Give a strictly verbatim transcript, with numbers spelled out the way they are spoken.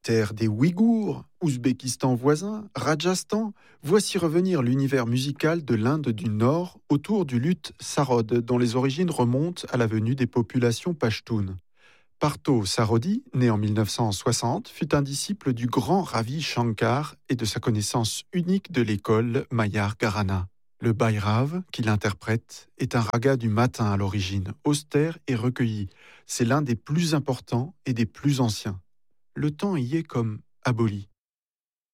Terre des Ouïghours, Ouzbékistan voisin, Rajasthan, voici revenir l'univers musical de l'Inde du Nord autour du luth sarod, dont les origines remontent à la venue des populations pachtunes. Partho Sarodi, né en mille neuf cent soixante, fut un disciple du grand Ravi Shankar et de sa connaissance unique de l'école Mayar Gharana. Le Bhairav, qu'il interprète, est un raga du matin à l'origine, austère et recueilli. C'est l'un des plus importants et des plus anciens. Le temps y est comme aboli.